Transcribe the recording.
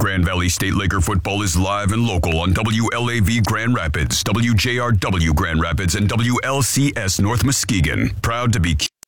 Grand Valley State Laker football is live and local on WLAV Grand Rapids, WJRW Grand Rapids, and WLCS North Muskegon. Proud to be